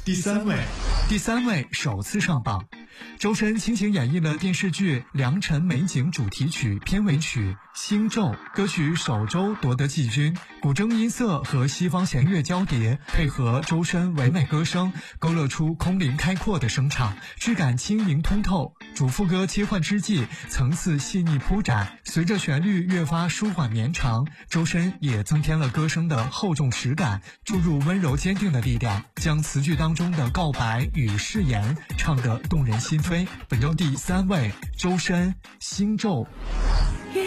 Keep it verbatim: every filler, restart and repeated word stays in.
第三位， 第三位首次上榜。周深倾情演绎了电视剧《良辰美景》主题曲片尾曲《星咒》，歌曲首周夺得季军，古筝音色和西方弦乐交叠，配合周深唯美歌声，勾勒出空灵开阔的声场，质感轻盈通透。主副歌切换之际，层次细腻铺展，随着旋律越发舒缓绵长，周深也增添了歌声的厚重实感，注入温柔坚定的力量，将词句当中的告白与誓言唱得动人心扉。本周第三位，周深《星咒》。